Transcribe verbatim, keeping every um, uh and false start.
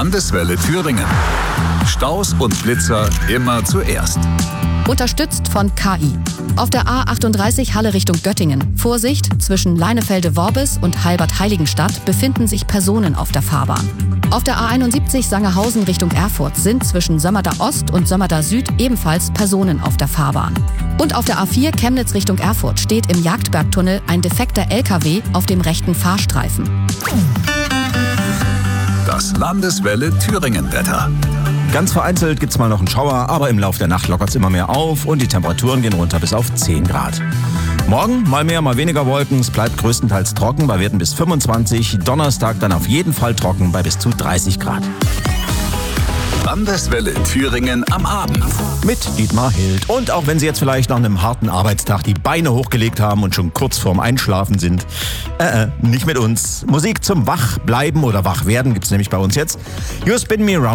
Landeswelle Thüringen. Staus und Blitzer immer zuerst. Unterstützt von K I. Auf der A achtunddreißig Halle Richtung Göttingen. Vorsicht, zwischen Leinefelde-Worbis und Halbert-Heiligenstadt befinden sich Personen auf der Fahrbahn. Auf der A einundsiebzig Sangerhausen Richtung Erfurt sind zwischen Sömmerda Ost und Sömmerda Süd ebenfalls Personen auf der Fahrbahn. Und auf der A vier Chemnitz Richtung Erfurt steht im Jagdbergtunnel ein defekter L K W auf dem rechten Fahrstreifen. Das Landeswelle Thüringen-Wetter. Ganz vereinzelt gibt's mal noch einen Schauer, aber im Laufe der Nacht lockert's immer mehr auf und die Temperaturen gehen runter bis auf zehn Grad. Morgen mal mehr, mal weniger Wolken. Es bleibt größtenteils trocken bei Werten bis fünfundzwanzig. Donnerstag dann auf jeden Fall trocken bei bis zu dreißig Grad. Landeswelle Thüringen am Abend. Mit Dietmar Hild. Und auch wenn Sie jetzt vielleicht nach einem harten Arbeitstag die Beine hochgelegt haben und schon kurz vorm Einschlafen sind, äh, äh, nicht mit uns. Musik zum Wachbleiben oder Wachwerden gibt's nämlich bei uns jetzt. You Spin Me Round.